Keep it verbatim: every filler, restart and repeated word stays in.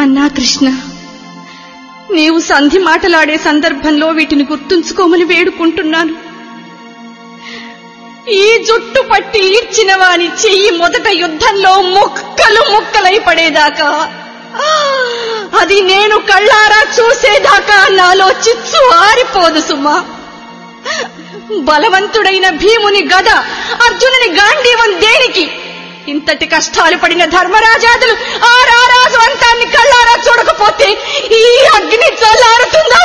అన్నా కృష్ణ, నీవు సంధి మాటలాడే సందర్భంలో వీటిని గుర్తుంచుకోమని వేడుకుంటున్నాను. ఈ జుట్టు పట్టి ఈడ్చిన వాని చెయ్యి మొదట యుద్ధంలో ముక్కలు ముక్కలై పడేదాకా, అది నేను కళ్ళారా చూసేదాకా నాలో చిచ్చు ఆరిపోదు సుమా. బలవంతుడైన భీముని గద, అర్జునుని గాంధీవం దేనికి? ఇంతటి కష్టాలు పడిన ధర్మరాజాదులు ఆ రారాజు అంతాన్ని కళ్ళారా చూడకపోతే ఈ అగ్ని చల్లారుతుందా